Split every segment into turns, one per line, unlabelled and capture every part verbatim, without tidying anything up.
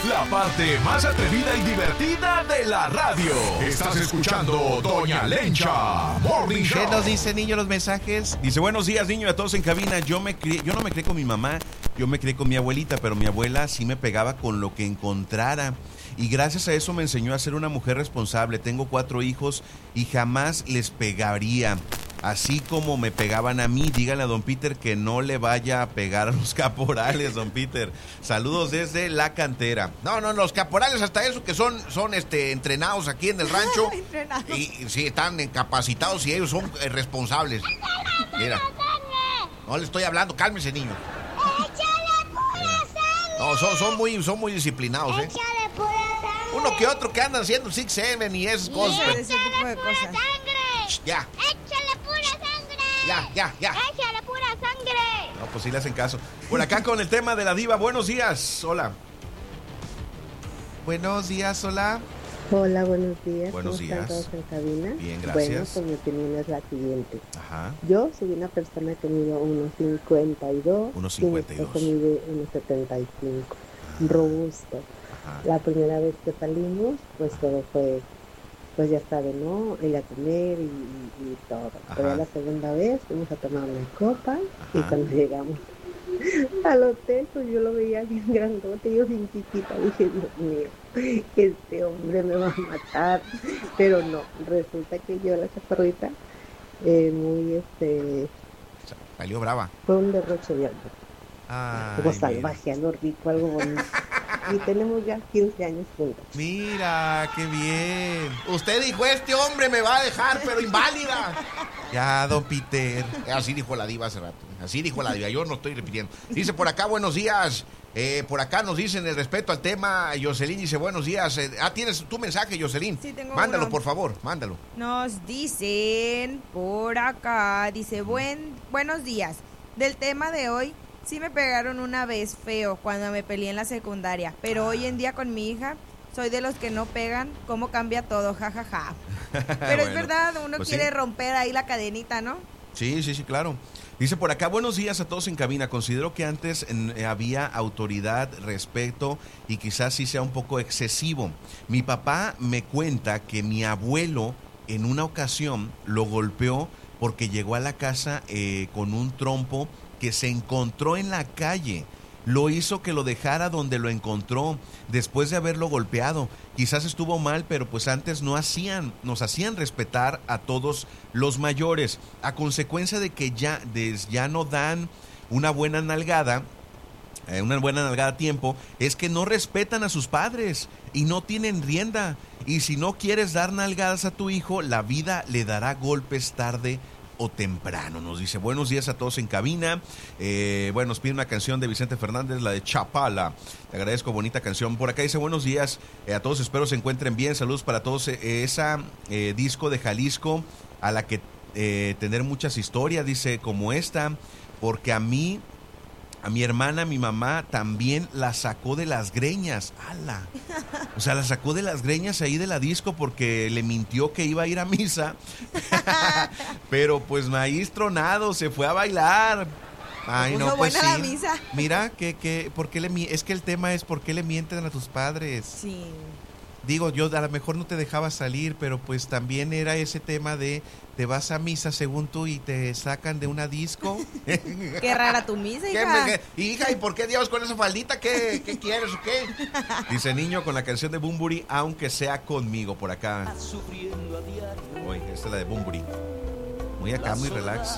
la parte más atrevida y divertida de la radio. Estás escuchando Doña Lencha Morning Show.
¿Qué nos dice, niño, los mensajes? Dice, buenos días, niño, a todos en cabina. Yo me crié, yo no me crié con mi mamá, yo me crié con mi abuelita, pero mi abuela sí me pegaba con lo que encontrara. Y gracias a eso me enseñó a ser una mujer responsable. Tengo cuatro hijos y jamás les pegaría. Así como me pegaban a mí, díganle a don Peter que no le vaya a pegar a los caporales, don Peter. Saludos desde la cantera. No, no, los caporales hasta eso que son, son este, entrenados aquí en el rancho. y, y sí, están incapacitados y ellos son eh, responsables. Mira, no le estoy hablando, cálmese, niño.
¡Échale pura sangre!
No, son, son, muy, son muy disciplinados, ¿eh?
¡Échale pura sangre!
Uno que otro que andan haciendo six seven y esas cosas.
¡Échale ese tipo de pura sangre!
Ya.
¡Échale pura sangre!
Ya, ya, ya.
¡Échale pura sangre!
No, pues sí le hacen caso. Por acá con el tema de la diva. Buenos días. Hola. Buenos días, hola.
Hola, buenos días.
Buenos
¿Cómo
días.
están todos en cabina?
Bien, gracias.
Bueno, pues mi opinión es la siguiente.
Ajá.
Yo soy una persona que mide uno cincuenta y dos.
uno cincuenta y dos.
Mi esposo mide uno setenta y cinco. Robusto.
Ajá.
La primera vez que salimos, pues todo fue, pues ya saben, ¿no? Ir a comer y, y, y todo.
Ajá.
Pero la segunda vez fuimos a tomar una copa.
Ajá.
Y cuando llegamos al hotel, pues yo lo veía bien grandote, yo bien chiquita, dije, Dios mío, este hombre me va a matar. Pero no, resulta que yo, la chaparrita, eh, muy, este...
Salió brava.
Fue un derroche de algo.
Ay,
Algo
mira.
salvaje, algo rico, algo bonito. Y tenemos ya quince años juntos.
Mira, qué bien. Usted dijo, este hombre me va a dejar, pero inválida. Ya, don Peter. Así dijo la diva hace rato. Así dijo la diva, yo no estoy repitiendo. Dice por acá, buenos días. Eh, por acá nos dicen el respeto al tema. Jocelyn dice, buenos días. Eh, ah, ¿tienes tu mensaje, Jocelyn?
Sí, tengo
Mándalo,
uno.
por favor, mándalo.
Nos dicen por acá, dice, buen, buenos días. Del tema de hoy, sí me pegaron una vez feo cuando me peleé en la secundaria, pero hoy en día con mi hija soy de los que no pegan, cómo cambia todo, jajaja. Ja, ja. Pero
Bueno,
es verdad, uno
pues
quiere
sí.
romper ahí la cadenita, ¿no?
Sí, sí, sí, claro. Dice por acá, buenos días a todos en cabina. Considero que antes en, eh, había autoridad, respeto y quizás sí sea un poco excesivo. Mi papá me cuenta que mi abuelo en una ocasión lo golpeó porque llegó a la casa eh, con un trompo que se encontró en la calle. Lo hizo que lo dejara donde lo encontró después de haberlo golpeado. Quizás estuvo mal, pero pues antes no hacían, nos hacían respetar a todos los mayores. A consecuencia de que ya, des, ya no dan una buena nalgada, eh, una buena nalgada a tiempo, es que no respetan a sus padres y no tienen rienda. Y si no quieres dar nalgadas a tu hijo, la vida le dará golpes tarde o temprano. Nos dice, buenos días a todos en cabina. Eh, bueno, nos pide una canción de Vicente Fernández, la de Chapala. Te agradezco, bonita canción. Por acá dice, buenos días eh, a todos, espero se encuentren bien. Saludos para todos. Eh, esa eh, disco de Jalisco a la que eh, tener muchas historias, dice, como esta, porque a mí, a mi hermana, mi mamá también la sacó de las greñas. ¡Hala! O sea, la sacó de las greñas ahí de la disco porque le mintió que iba a ir a misa. Pero pues maíz tronado, se fue a bailar. Ay, no, pues
buena
sí.
la misa.
Mira, que, que, ¿por qué le mi- es que el tema es por qué le mienten a tus padres.
Sí.
Digo, yo a lo mejor no te dejaba salir, pero pues también era ese tema de te vas a misa según tú y te sacan de una disco.
Qué rara tu misa,
¿Qué,
hija.
me- qué- hija, ¿y por qué diablos con esa faldita? ¿Qué, qué quieres o qué? Dice niño con la canción de Bumburi, aunque sea conmigo, por acá. Uy, esta es la de Bumburi. Muy acá, muy relax.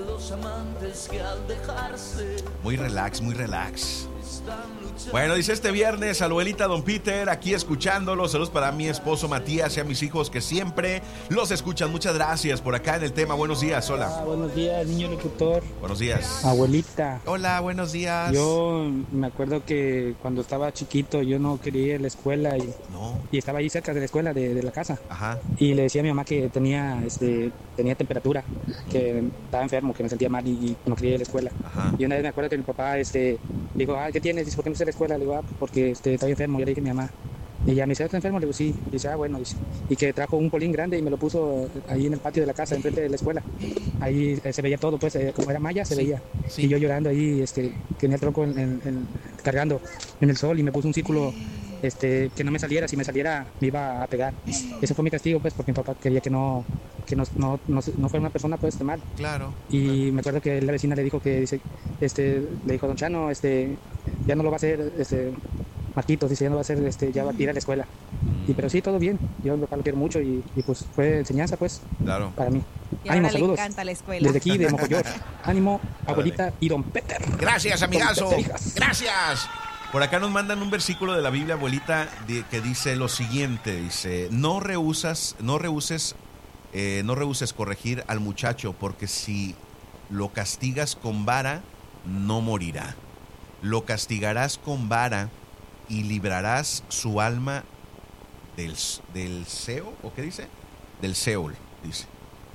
Muy relax, muy relax. Bueno, dice este viernes, abuelita Don Peter, aquí escuchándolo. Saludos para mi esposo Matías y a mis hijos que siempre los escuchan. Muchas gracias por acá en el tema. Buenos días, hola.
Ah, buenos días, niño locutor.
Buenos días.
Abuelita.
Hola, buenos días.
Yo me acuerdo que cuando estaba chiquito yo no quería ir a la escuela y,
no.
y estaba ahí cerca de la escuela de, de la casa.
Ajá.
Y le decía a mi mamá que tenía, este, tenía temperatura, que estaba enfermo, que me sentía mal y, y no quería ir a la escuela.
Ajá.
Y una vez me acuerdo que mi papá este, dijo, ah, ¿qué tienes? Dice, ¿por qué no estás a la escuela? Le digo, ah, porque este, estoy enfermo. Yo le dije a mi mamá. Y ella me dice, ¿estás enfermo? Le digo, sí. Y dice, ah, bueno. Dice, y que trajo un polín grande y me lo puso ahí en el patio de la casa, enfrente de la escuela. Ahí eh, se veía todo, pues, eh, como era malla, se
Sí,
veía.
sí.
Y yo llorando ahí, este, tenía el tronco en, en- en- cargando en el sol y me puso un círculo este, que no me saliera, si me saliera me iba a pegar. Ese fue mi castigo, pues, porque mi papá quería que no, que no, no, no, no fuera una persona, pues, mal.
Claro.
Y
claro.
me acuerdo que la vecina le dijo que, dice, este, le dijo, don Chano, este, ya no lo va a hacer, este, Marquitos, dice, ya no va a hacer, este, ya va a ir a la escuela. Y pero sí, todo bien, yo lo quiero mucho y, y pues fue enseñanza, pues,
claro.
para mí.
Y
Ánimo,
ahora le
saludos.
encanta la escuela.
Desde aquí, de Mojoyor. Ánimo, abuelita y don Peter.
Gracias, amigazo.
Don Peter.
Gracias. Por acá nos mandan un versículo de la Biblia, abuelita, de, que dice lo siguiente, dice, no rehusas, no rehuses, eh, no rehuses corregir al muchacho, porque si lo castigas con vara, no morirá. Lo castigarás con vara y librarás su alma del, del Seol, ¿o qué dice? Del Seol, dice.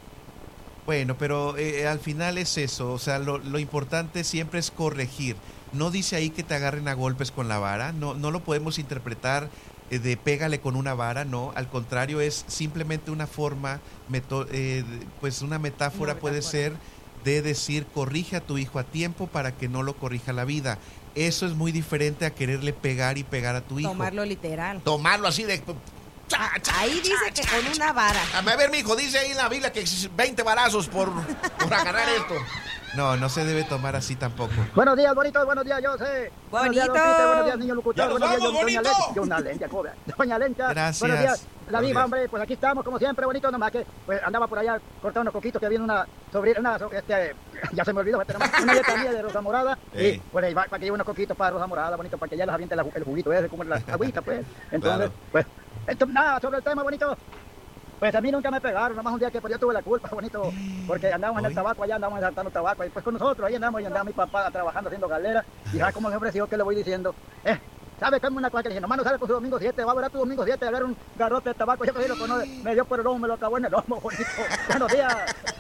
Bueno, pero eh, al final es eso, o sea, lo, lo importante siempre es corregir. No dice ahí que te agarren a golpes con la vara, no, no lo podemos interpretar eh, de pégale con una vara, no, al contrario es simplemente una forma, meto, eh, pues una metáfora, una metáfora puede ser de decir corrige a tu hijo a tiempo para que no lo corrija la vida. Eso es muy diferente a quererle pegar y pegar a tu hijo.
Tomarlo literal.
Tomarlo así de...
Cha, cha, ahí dice cha, que cha, con cha. una vara.
A ver, mijo, dice ahí en la Biblia que veinte varazos por, por agarrar esto. No, no se debe tomar así tampoco.
Buenos días, bonitos, buenos días, yo sé.
Bonito.
Buenos días, don Peter, buenos días, niño locutor.
Buenos días,
doña
bonito.
Lencha. Doña Lencha, cobra. Doña Lencha.
Gracias.
Buenos días, la
viva,
hombre, pues aquí estamos, como siempre, bonito, nomás que pues andaba por allá cortando unos coquitos que viene una sobrina, una, este, ya se me olvidó, una dieta mía de rosa morada. Ey. Y pues va, para que lleve unos coquitos para rosa morada, bonito, para que ya les aviente la, el juguito ese, como la agüita, pues. Entonces, claro. pues, esto, nada, sobre el tema, bonito. Pues a mí nunca me pegaron, nomás un día que pues yo tuve la culpa, bonito, porque andábamos en el tabaco, allá andábamos saltando tabaco, y pues con nosotros, ahí andamos, y andaba mi papá trabajando haciendo galera, y ya como me ofreció, que le voy diciendo, eh, ¿sabe qué? Una cosa que le dije, nomás no sale con su domingo siete, va a ver a tu domingo siete, agarra un garrote de tabaco, yo cogí lo conoce, me dio por el lomo, me lo acabó en el lomo, bonito, buenos días.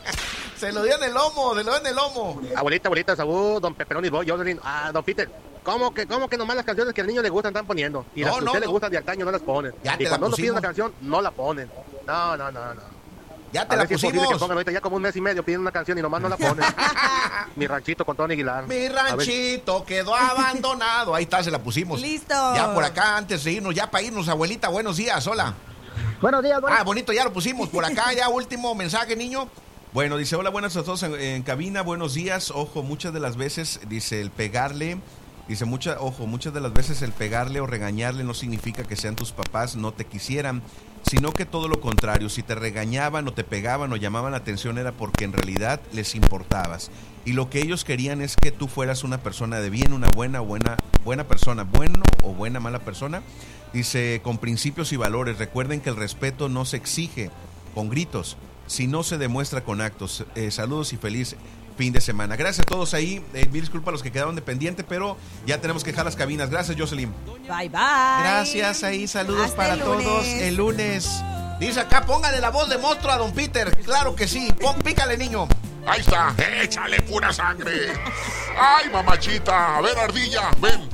Se lo dio en el lomo, se lo dio en el lomo.
Abuelita, abuelita, Saúl, don Peperón y vos, yo, ah, don Peter. ¿Cómo que, ¿Cómo que nomás las canciones que al niño le gustan están poniendo? Y las no, que a usted no, le no. gustan de antaño no las ponen.
Ya
y cuando uno pide una
pusimos.
canción, no la ponen. No, no, no, no.
Ya te
a
la
ver si
pusimos.
Es que pongan ahorita ya como un mes y medio pidiendo una canción y nomás no la ponen. Mi ranchito con Tony Aguilar.
Mi ranchito quedó abandonado. Ahí está, se la pusimos.
Listo.
Ya por acá, antes de irnos, ya para irnos, abuelita, buenos días, hola.
Buenos días, bonito.
Ah, bonito, ya lo pusimos por acá, ya último mensaje, niño. Bueno, dice, hola, buenas a todos en, en cabina, buenos días. Ojo, muchas de las veces, dice, el pegarle... Dice, mucha, ojo, muchas de las veces el pegarle o regañarle no significa que sean tus papás no te quisieran, sino que todo lo contrario, si te regañaban o te pegaban o llamaban la atención era porque en realidad les importabas. Y lo que ellos querían es que tú fueras una persona de bien, una buena, buena, buena persona, bueno o buena, mala persona. Dice, con principios y valores, recuerden que el respeto no se exige con gritos, sino se demuestra con actos. Eh, saludos y feliz fin de semana. Gracias a todos ahí. Eh, mil disculpas a los que quedaron de pendiente, pero ya tenemos que dejar las cabinas. Gracias, Jocelyn.
Bye, bye.
Gracias ahí. Saludos
Hasta
para
el
todos. El lunes. Dice acá, póngale la voz de monstruo a don Peter. Claro que sí. Pon, pícale, niño.
Ahí está. Échale pura sangre. Ay, mamachita. A ver, ardilla. Ven.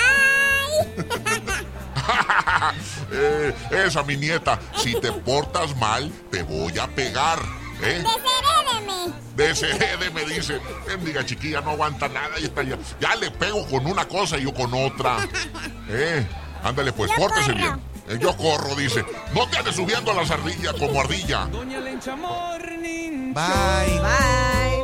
eh, esa mi nieta. Si te portas mal, te voy a pegar. ¿Eh? Desherédeme, dice. Bendiga chiquilla, no aguanta nada. Y está ya, ya le pego con una cosa y yo con otra. Eh, ándale pues, yo pórtese corro. bien. Eh, yo corro, dice. No te andes subiendo a las ardillas como ardilla.
Doña Lencha Morning.
Bye.
Bye.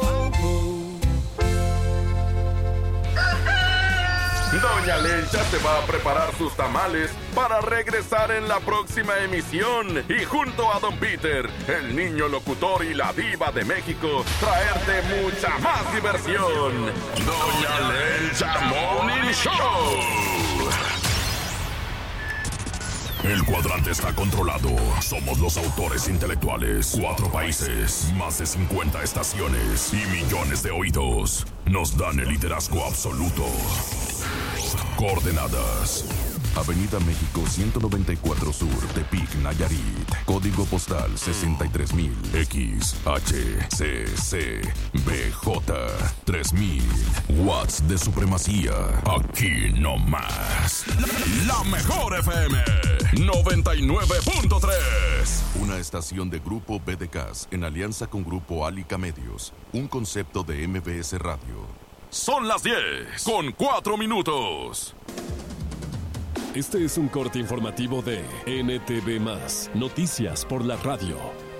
Doña Lencha te va a preparar sus tamales para regresar en la próxima emisión y junto a don Peter, el niño locutor y la diva de México, traerte mucha más diversión. Doña Lencha Morning Show.
El cuadrante está controlado. Somos los autores intelectuales. Cuatro países, más de cincuenta estaciones y millones de oídos nos dan el liderazgo absoluto. Coordenadas: Avenida México ciento noventa y cuatro Sur, Tepic, Nayarit. Código postal sesenta y tres mil. X, H, C, C, B, J, tres mil. Watts de supremacía. Aquí no más. La mejor F M noventa y nueve punto tres. Una estación de Grupo B D K S en alianza con Grupo Álica Medios. Un concepto de M B S Radio.
Son las diez con cuatro minutos.
Este es un corte informativo de N T V más, Noticias por la Radio.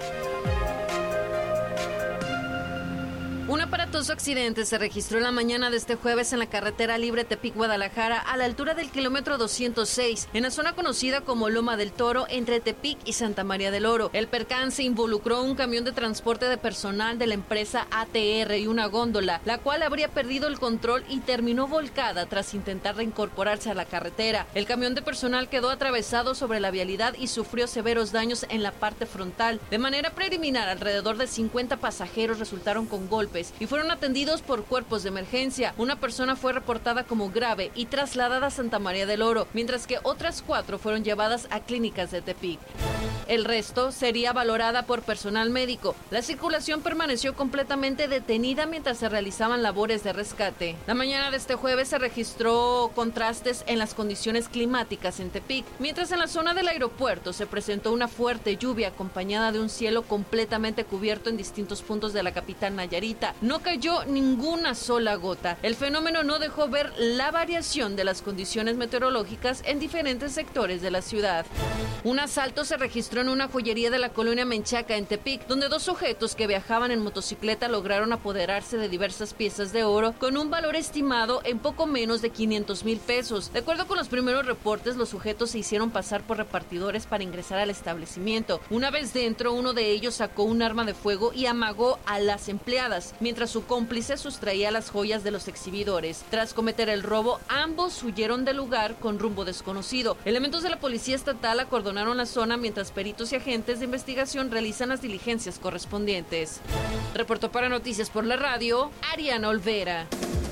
Un aparatoso accidente se registró la mañana de este jueves en la carretera libre Tepic-Guadalajara a la altura del kilómetro doscientos seis, en la zona conocida como Loma del Toro, entre Tepic y Santa María del Oro. El percance involucró un camión de transporte de personal de la empresa A T R y una góndola, la cual habría perdido el control y terminó volcada tras intentar reincorporarse a la carretera. El camión de personal quedó atravesado sobre la vialidad y sufrió severos daños en la parte frontal. De manera preliminar, alrededor de cincuenta pasajeros resultaron con golpes y fueron atendidos por cuerpos de emergencia. Una persona fue reportada como grave y trasladada a Santa María del Oro, mientras que otras cuatro fueron llevadas a clínicas de Tepic. El resto sería valorada por personal médico. La circulación permaneció completamente detenida mientras se realizaban labores de rescate. La mañana de este jueves se registró contrastes en las condiciones climáticas en Tepic, mientras en la zona del aeropuerto se presentó una fuerte lluvia acompañada de un cielo completamente cubierto en distintos puntos de la capital Nayarita. No cayó ninguna sola gota. El fenómeno no dejó ver la variación de las condiciones meteorológicas en diferentes sectores de la ciudad. Un asalto se registró en una joyería de la colonia Menchaca en Tepic, donde dos sujetos que viajaban en motocicleta lograron apoderarse de diversas piezas de oro con un valor estimado en poco menos de quinientos mil pesos. De acuerdo con los primeros reportes, los sujetos se hicieron pasar por repartidores para ingresar al establecimiento. Una vez dentro, uno de ellos sacó un arma de fuego y amagó a las empleadas, mientras su cómplice sustraía las joyas de los exhibidores. Tras cometer el robo, ambos huyeron del lugar con rumbo desconocido. Elementos de la policía estatal acordonaron la zona mientras peritos y agentes de investigación realizan las diligencias correspondientes. Reportó para Noticias por la Radio, Ariana Olvera.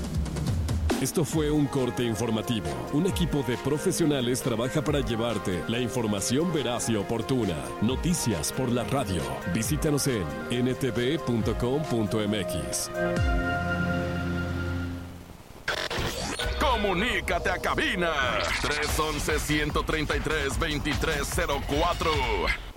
Esto fue un corte informativo. Un equipo de profesionales trabaja para llevarte la información veraz y oportuna. Noticias por la Radio. Visítanos en n t v punto com punto m x.
Comunícate a cabina tres once, ciento treinta y tres, veintitrés cero cuatro.